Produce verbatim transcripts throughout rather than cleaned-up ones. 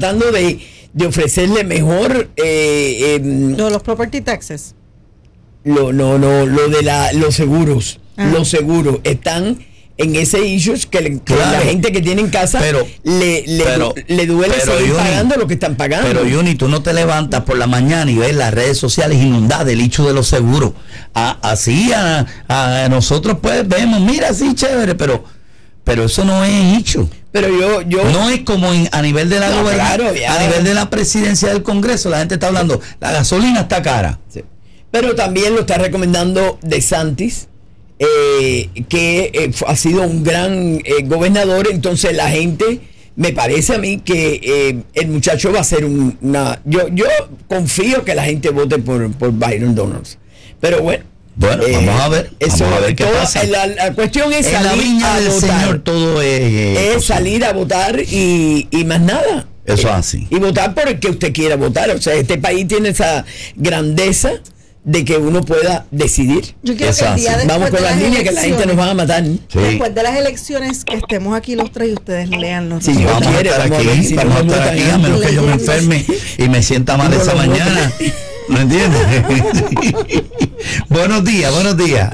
tratando de, de ofrecerle mejor eh, eh, no, los property taxes. Lo, no, no, lo de la, los seguros. Ajá. Los seguros están en ese issue que, le, que Claro. la gente que tiene en casa Pero- le, le, pero- le duele pero, seguir Yuni, pagando lo que están pagando. Pero Yuni, tú no te levantas por la mañana y ves las redes sociales inundadas del hecho de los seguros. A, así a, a nosotros pues vemos, mira, sí, chévere, pero pero eso no es hecho. Pero yo, yo No es como en, a nivel de la No, gobernación, claro, ya. a nivel de la presidencia del Congreso, la gente está hablando, la gasolina está cara. Sí. Pero también lo está recomendando DeSantis, eh, que eh, ha sido un gran eh, gobernador. Entonces la gente, me parece a mí que eh, el muchacho va a ser un, una... Yo yo confío que la gente vote por, por Byron Donalds. Pero bueno. Bueno, eh, vamos a ver, Eso, vamos a ver qué todo- pasa. La, la cuestión es En la salir viña a del votar. Señor todo es, eh, Es salir a votar y, y más nada. Eso Eh, así. Y votar por el que usted quiera votar. O sea, este país tiene esa grandeza de que uno pueda decidir. Yo quiero Es que el día así. después Vamos con de las líneas que la gente nos va a matar. Sí. Después de las elecciones, que estemos aquí los tres y ustedes lean los Sí, resultados. Vamos a quiere, estar vamos a ver aquí, si vamos a nos estar votan aquí, a menos que yo me leyendo. enferme y me sienta mal No esa lo votan. mañana. ¿No entiendes? Buenos días, buenos días.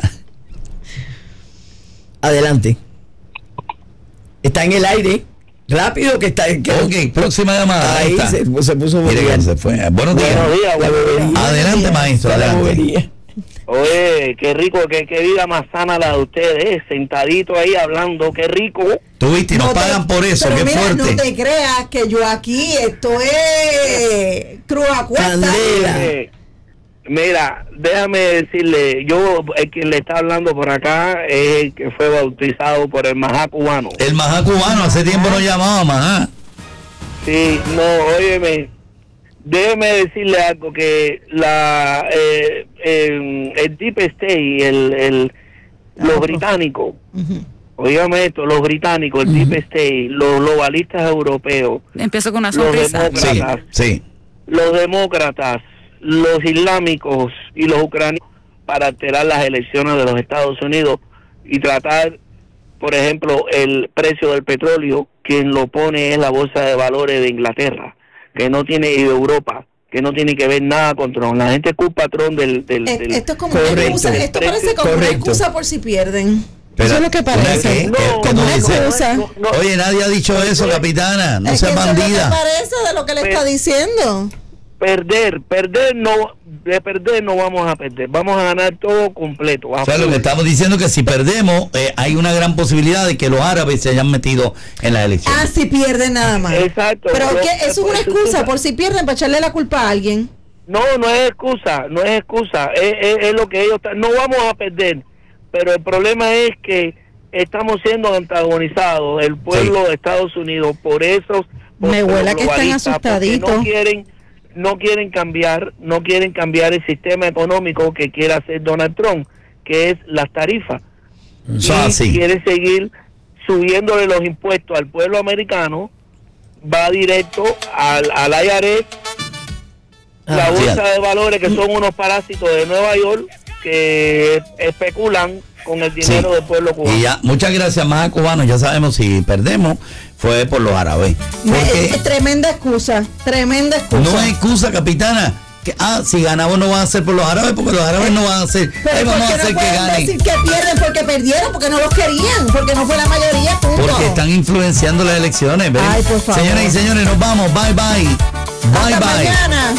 Adelante. Está en el aire. Rápido que está. Que Ok, próxima llamada. Ahí ahí está. se, se puso Mire bobería. que se fue. Buenos días. Buenos días, La buenos bobería. días. Adelante, maestro, La adelante. bobería. Oye, qué rico, qué, qué vida más sana la de ustedes, sentadito ahí hablando, qué rico. Tú viste, y nos No te- pagan por eso, pero qué mira, fuerte. no te creas que yo aquí, esto es cruz a cuesta. Candela. Eh, mira, déjame decirle, yo, el que le está hablando por acá es el que fue bautizado por el majá cubano. El majá cubano, hace tiempo no llamaba majá. Sí, no, óyeme, déjeme decirle algo, que la eh, eh, el Deep State, el, el, los británicos, Ujú. óigame esto, los británicos, el Deep State, los globalistas europeos, Empiezo con una Los sonrisa. demócratas. Sí, sí. los demócratas, los islámicos y los ucranianos para alterar las elecciones de los Estados Unidos y tratar, por ejemplo, el precio del petróleo, quien lo pone es la bolsa de valores de Inglaterra, que no tiene, y de Europa, que no tiene que ver nada con Trump. La gente es un patrón del... del, Es- del Esto es como una Correcto. excusa, esto parece como una Correcto. excusa por si pierden. Pero, Eso es lo que parece. ¿qué? ¿Qué? No, ¿Cómo no, dice? no, no, no. Oye, nadie ha dicho eso, capitana. No es seas que eso es lo que bandida. parece de lo que le Pero- está diciendo. Perder, perder no, de perder no vamos a perder, vamos a ganar todo completo. a O sea, lo full. que estamos diciendo es que si perdemos, eh, hay una gran posibilidad de que los árabes se hayan metido en la elección. Ah, si pierden nada más. Exacto. Pero Lo- que eso es una eso es excusa excusa. por si pierden para echarle la culpa a alguien. No, no es excusa, no es excusa, es, es, es lo que ellos están, no vamos a perder, pero el problema es que estamos siendo antagonizados, el pueblo Sí. de Estados Unidos, por esos Me por huele los que están globalistas, porque asustaditos. No quieren, no quieren cambiar, no quieren cambiar el sistema económico que quiere hacer Donald Trump, que es las tarifas. Eso y es así. quiere seguir subiéndole los impuestos al pueblo americano, va directo al, al I R S, la Ah, bolsa sí. de valores, que son unos parásitos de Nueva York que especulan con el dinero Sí. del pueblo cubano. Y ya, muchas gracias, más cubanos. Ya sabemos, si perdemos, fue por los árabes. Me- Porque es tremenda excusa, tremenda excusa. no hay excusa, capitana. Que, ah, si ganamos no van a ser por los árabes, porque los árabes no van a ser. Pero Ay, ¿por vamos qué a no hacer que pueden ganen. decir que pierden porque perdieron? Porque no los querían, porque no fue la mayoría, punto. Porque están influenciando las elecciones. ¿ven? Ay, por favor. Señoras y señores, nos vamos. Bye, bye. Bye, Hasta bye. mañana.